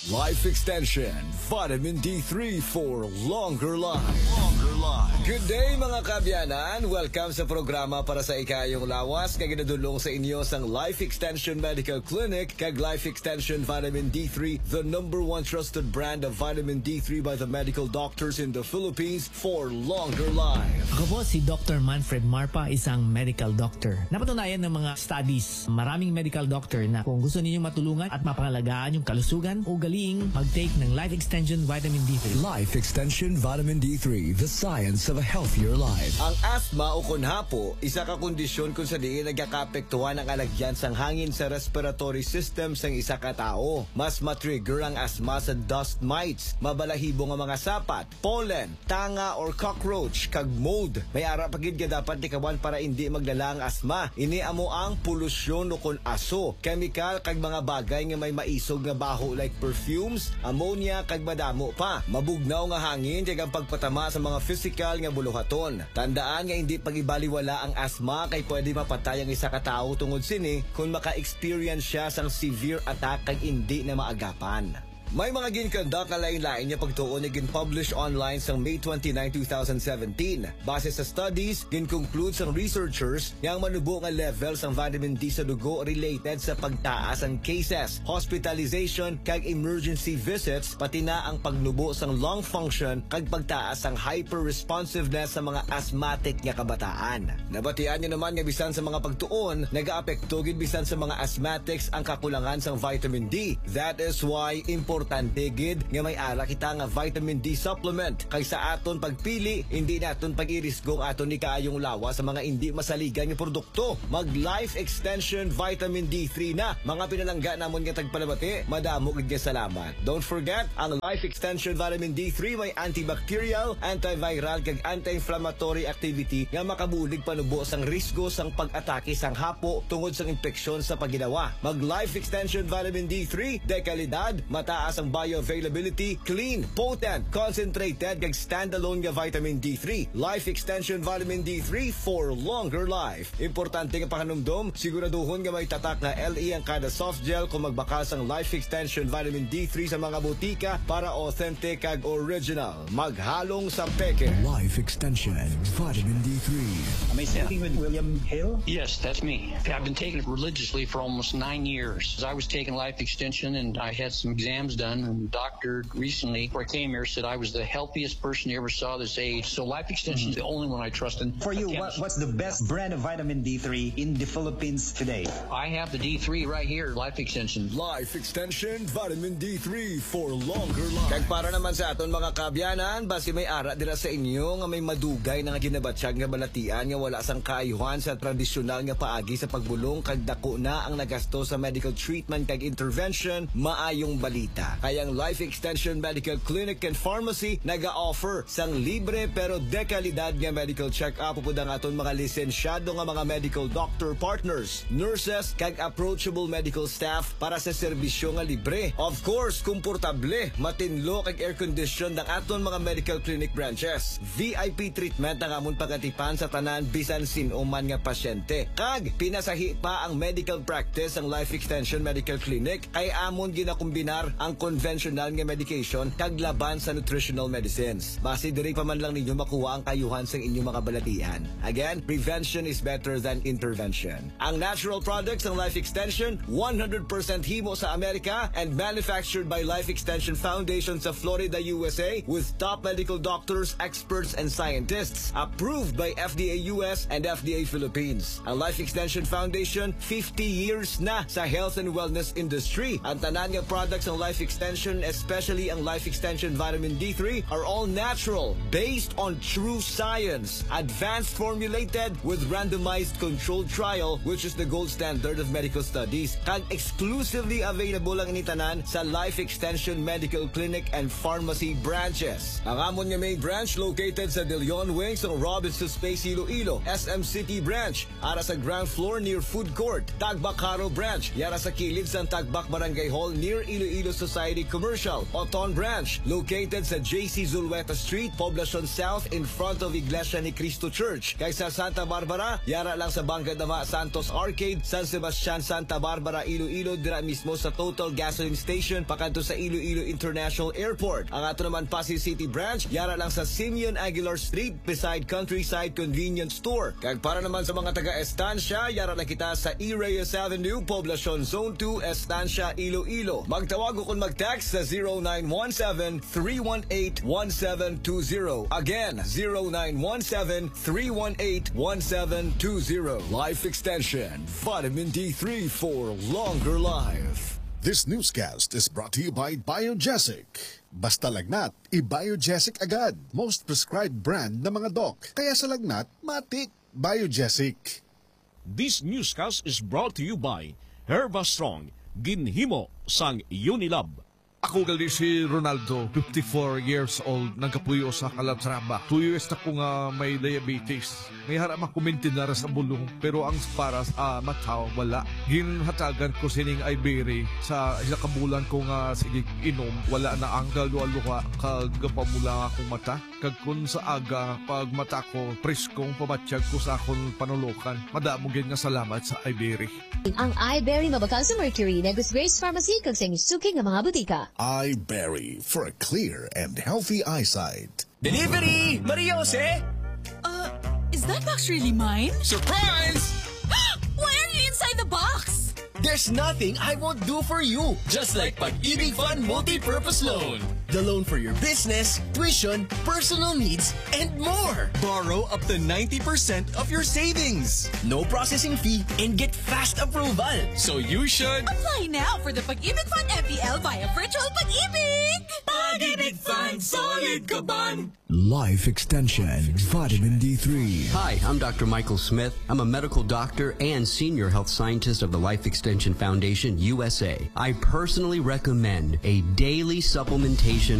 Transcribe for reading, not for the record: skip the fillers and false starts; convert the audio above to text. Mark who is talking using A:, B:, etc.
A: Life Extension, Vitamin D3 for longer life. Good day mga kabyanan! Welcome sa programa para sa ikayong lawas kag ginadulong sa inyo sang Life Extension Medical Clinic kag Life Extension Vitamin D3, the #1 trusted brand of vitamin D3 by the medical doctors in the Philippines for longer life.
B: Ako po si Dr. Manfred Marpa, isang medical doctor. Napatunayan ng mga studies, maraming medical doctor na kung gusto ninyong matulungan at mapangalagaan yung kalusugan, ugaliing mag-take ng Life Extension Vitamin D3.
A: Life Extension Vitamin D3, the science of a healthier life. Ang asthma o kunhapo, isa ka kondisyon kung sa diin nagkakapektuhan ang alagyan sang hangin sa respiratory system sang isa ka tao. Mas matrigger ang asthma sa dust mites, mabalahibo nga mga sapat, pollen, tanga or cockroach, kag mold. May ara pagid nga dapat likawan para hindi maglala ang asthma. Ini amo ang polusyon o kun aso, chemical kag mga bagay nga may maisog nga baho like perfumes, ammonia kag madamo pa. Mabugnaw nga hangin kag ang pagpatama sa mga physical nga buluhaton. Tandaan nga hindi pagibaliwala ang asthma kay pwede mapatay ang isa ka tawo tungod sini kung maka-experience siya sang severe attack kag hindi na maagapan. May mga ginkandak na lain-lain niya pagtuon na gin-publish online sa May 29, 2017. Base sa studies, gin-conclude sang researchers nga ang manubo nga levels ng vitamin D sa dugo related sa pagtaas ang cases, hospitalization, kag emergency visits, pati na ang pagnubo sang lung function kag pagtaas ang hyper-responsiveness sa mga asthmatic nga kabataan. Nabatian niya naman nga bisan sa mga pagtuon, nag-aapekto gid bisan sa mga asthmatics ang kakulangan sang vitamin D. That is why importante gid nga may ala kita nga vitamin D supplement kay sa aton pagpili hindi naton pag-irisgo ang aton ni kaayong lawa sa mga hindi masaligan nga produkto. Mag Life Extension Vitamin D3 na mga pinalangga namon nga tagpalabati. Madamo gid nga salamat. Don't forget ang Life Extension Vitamin D3 may antibacterial, antiviral kag anti-inflammatory activity nga makabulig panubo sang risgo sang pag-atake sang hapo tungod sang infeksyon sa paginawa. Mag Life Extension Vitamin D3 de kalidad, mataas ang bioavailability, clean, potent, concentrated kag standalone nga vitamin D3. Life Extension Vitamin D3 for longer life. Importante nga pakanumdom, siguraduhon nga may tatak na LE ang kada soft gel kung magbakas ang Life Extension Vitamin D3 sa mga botika para authentic kag original. Maghalong sa peke. Life Extension Vitamin D3.
C: Am I speaking with William Hill?
D: Yes, that's me. I've been taking it religiously for almost 9 years. I was taking Life Extension and I had some exams done, and the doctor recently, before I came here, said I was the healthiest person he ever saw this age. So Life Extension is the only one I trust in.
C: For you, what's the best brand of vitamin D3 in the Philippines today?
D: I have the D3 right here, Life Extension.
A: Life Extension Vitamin D3 for longer life. Kag para naman sa aton mga kabyanan, basi may ara dira sa inyo nga may madugay na nga ginabatsyag nga balatian nga wala sang kaayuhan sa tradisyonal nga paagi sa pagbulong kag dako na ang nagasto sa medical treatment kag intervention, maayong balita. Kayang Life Extension Medical Clinic and Pharmacy naga-offer sang libre pero dekalidad nga medical check-up upod ang aton mga lisensyado nga mga medical doctor partners, nurses kag approachable medical staff para sa serbisyo nga libre. Of course, komportable, matinlo kag air condition ng aton mga medical clinic branches. VIP treatment ang amon pagatipan sa tanan bisan sinuman nga pasyente. Kag pinasahi pa ang medical practice ang Life Extension Medical Clinic kay amon ginakombinar ang conventional nga medication kag laban sa nutritional medicines. Base diri pa man lang ninyo makuha ang kayuhan sa inyong mga balatian. Again, prevention is better than intervention. Ang natural products ng Life Extension, 100% himo sa Amerika and manufactured by Life Extension Foundation sa Florida, USA with top medical doctors, experts, and scientists. Approved by FDA US and FDA Philippines. Ang Life Extension Foundation, 50 years na sa health and wellness industry. Ang tanan nga products ng Life Extension, especially ang Life Extension Vitamin D3, are all natural, based on true science, advanced formulated with randomized controlled trial, which is the gold standard of medical studies. Kag exclusively available ang initanan sa Life Extension Medical Clinic and Pharmacy branches. Ang amon nga main branch located sa De Leon Wings ng Robinsons Place, Iloilo. SM City branch, ara sa ground floor near Food Court. Tagbak Haro branch, yara sa kilid sa Tagbak Barangay Hall near Iloilo Society Commercial, Oton Branch, located sa JC Zulueta Street, Poblacion South, in front of Iglesia ni Cristo Church. Kaysa Santa Barbara, yara lang sa Bangka Dama Santos Arcade, San Sebastian, Santa Barbara, Iloilo, dira mismo sa Total Gasoline Station, pakanto sa Iloilo International Airport. Ang ato naman Pasig City Branch, yara lang sa Simeon Aguilar Street, beside Countryside Convenience Store. Kag para naman sa mga taga-Estancia, yara na kita sa E. Reyes Avenue, Poblacion Zone 2, Estancia, Iloilo. Magtawag o kung mag-text sa 0917-318-1720. Again, 0917-318-1720. Life Extension, Vitamin D3 for longer life.
E: This newscast is brought to you by Biogesic. Basta lagnat, i-Biogesic agad. Most prescribed brand ng mga doc. Kaya sa lagnat, matik. Biogesic.
F: This newscast is brought to you by Herba Strong, ginhimo sang Unilab.
G: Ako gali si Ronaldo, 54 years old, nagkapuyo sa Calatrava. 2 years na ko nga may diabetes. May harap makumintin na sa bulong, pero ang para sa mataw, wala. Ginhatagan ko sining Ibery sa isa kabulan ko nga sige inom, wala na ang galuwa-luwa, kagapamula akong mata. Kag kun sa aga, pag mata ko, preskong pamatsyag ko sa akong panulukan. Madamogin nga salamat sa Ibery.
H: Ang Ibery mabakal sa Mercury, Negros Grace Pharmacy, kag sa inyong suking ng mga butika.
E: iBerry for a clear and healthy eyesight.
A: Delivery! Maria Jose!
I: Is that box really mine?
A: Surprise!
I: Why are you inside the box?
A: There's nothing I won't do for you. Just like Pag-ibig Fund Multi-Purpose Loan. The loan for your business, tuition, personal needs, and more. Borrow up to 90% of your savings. No processing fee and get fast approval. So you should
I: Apply now for the Pag-ibig Fund MPL via Virtual Pag-ibig. Pag-ibig Fund, solid kaban.
A: Life Extension, Vitamin D3.
J: Hi, I'm Dr. Michael Smith. I'm a medical doctor and senior health scientist of the Life Extension Foundation, USA. I personally recommend a daily supplementation